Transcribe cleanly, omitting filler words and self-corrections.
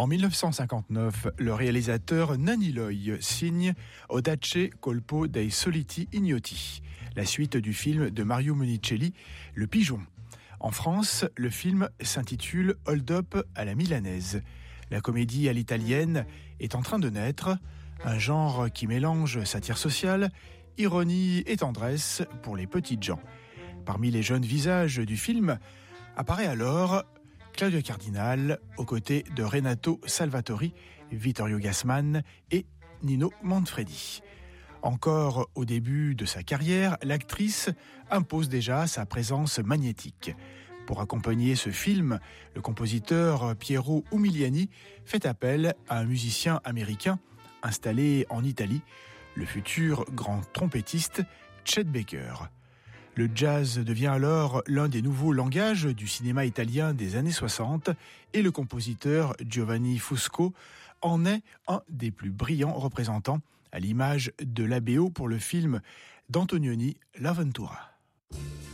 En 1959, le réalisateur Nanni Loy signe Audace colpo dei soliti ignoti, la suite du film de Mario Monicelli, Le Pigeon. En France, le film s'intitule Hold Up à la milanaise. La comédie à l'italienne est en train de naître, un genre qui mélange satire sociale, ironie et tendresse pour les petites gens. Parmi les jeunes visages du film apparaît alors Claudia Cardinal aux côtés de Renato Salvatori, Vittorio Gassman et Nino Manfredi. Encore au début de sa carrière, l'actrice impose déjà sa présence magnétique. Pour accompagner ce film, le compositeur Piero Umiliani fait appel à un musicien américain installé en Italie, le futur grand trompettiste Chet Baker. Le jazz devient alors l'un des nouveaux langages du cinéma italien des années 60 et le compositeur Giovanni Fusco en est un des plus brillants représentants, à l'image de l'ABO pour le film d'Antonioni, L'Avventura.